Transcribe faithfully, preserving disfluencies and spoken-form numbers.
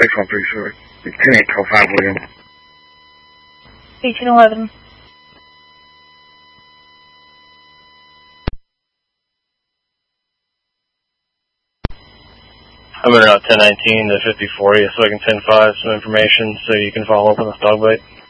six one three, sir. ten eight twelve five, William. eighteen eleven. I'm in route ten nineteen to fifty forty so I can ten five some information so you can follow up on this dog bite.